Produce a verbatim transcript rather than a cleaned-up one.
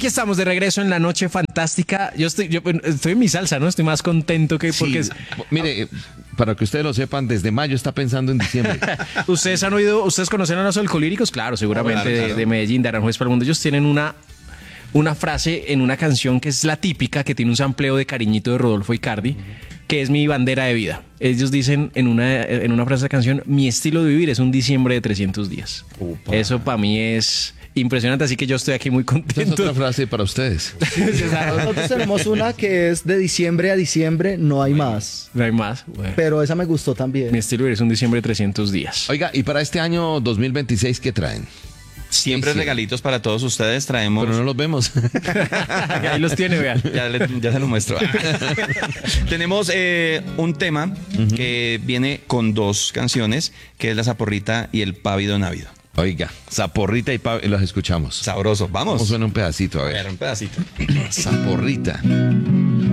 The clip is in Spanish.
Aquí estamos de regreso en la noche fantástica. Yo estoy, yo estoy en mi salsa, ¿no? Estoy más contento que porque... Sí. Mire, para que ustedes lo sepan, desde mayo está pensando en diciembre. ¿Ustedes han oído, ustedes conocen a los alcohólicos? Claro, seguramente, Claro, claro. De, de Medellín, de Aranjuez para el mundo. Ellos tienen una, una frase en una canción que es la típica, que tiene un sampleo de Cariñito de Rodolfo Icardi, que es mi bandera de vida. Ellos dicen en una, en una frase de canción, mi estilo de vivir es un diciembre de trescientos días. Upa. Eso para mí es impresionante, así que yo estoy aquí muy Esa es contento. otra frase para ustedes. Nosotros tenemos una que es de diciembre a diciembre, no hay más. No hay más. Bueno. Pero esa me gustó también. Mi estilo de vivir es un diciembre de trescientos días. Oiga, y para este año dos mil veintiséis, ¿qué traen? Siempre Sí, sí. regalitos para todos ustedes. Traemos. Pero no los vemos. Ahí los tiene, vean. Ya, le- ya se lo muestro. Tenemos eh, un tema uh-huh. que viene con dos canciones, que es La Zaporrita y El Pávido Návido. Oiga, Zaporrita y Pablo, los escuchamos. Sabroso, vamos. Vamos a suena un pedacito, a A ver, ver. un pedacito. Zaporrita.